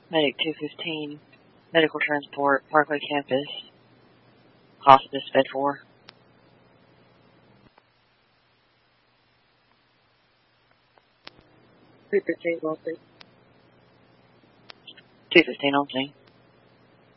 Medic 215, medical transport, Parkway campus, hospice, bed 4. Repeat, 215 on scene.